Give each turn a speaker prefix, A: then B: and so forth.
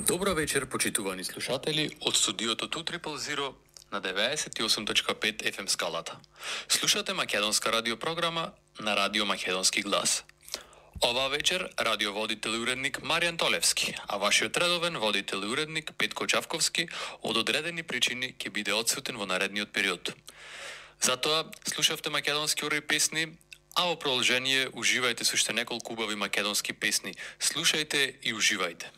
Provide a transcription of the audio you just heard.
A: Добро вечер, почитувани слушатели од студиото 200 на 98.5 FM скалата. Слушате македонска радиопрограма на Радио Македонски глас. Ова вечер радиоводител и уредник Маријан Толевски, а вашиот редовен водител и уредник Петко Чавковски од одредени причини ќе биде одсутен во наредниот период. Затоа слушавте македонски урој песни, а во продолжение уживајте со уште неколку убави македонски песни. Слушајте и уживајте.